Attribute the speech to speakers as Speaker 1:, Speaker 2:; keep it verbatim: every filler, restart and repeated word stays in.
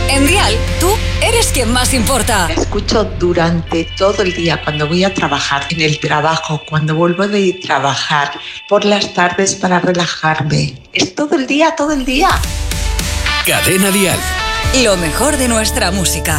Speaker 1: En Dial, tú eres quien más importa.
Speaker 2: La escucho durante todo el día, cuando voy a trabajar, en el trabajo, cuando vuelvo de trabajar, por las tardes para relajarme. Es todo el día, todo el día.
Speaker 3: Cadena Dial.
Speaker 1: Lo mejor de nuestra música.